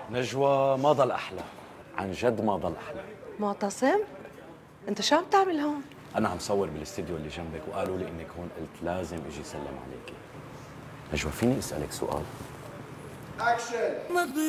نجوى ما ضل أحلى، عن جد ما ضل أحلى. معتصم، انت شو عم تعمل هون؟ أنا عم صور بالاستديو اللي جنبك وقالوا لي إنك هون، قلت لازم إجي سلم عليكي. نجوى فيني أسألك سؤال؟ أكشن.